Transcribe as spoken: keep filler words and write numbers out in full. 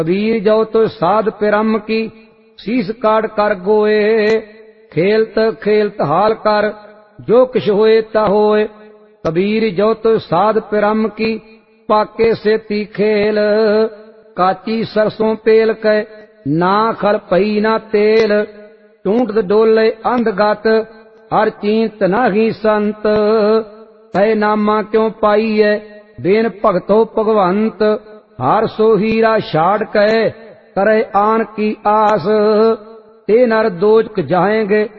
कबीर जो तो साध पिरम की शीस काट कर गोए। खेलत खेलत हाल कर जो किश होए ता होए। कबीर जो तो साध पिरम की पाके से ती खेल। काची सरसों पेल कै ना खल पई ना तेल। टूंट डोले अंधगत हर चींत नाही संत। तै नामा क्यों पाई है बेन भगतो भगवंत। हर सो हीरा छाड़ कै करे आन की आस। ते नर दोजक जाएंगे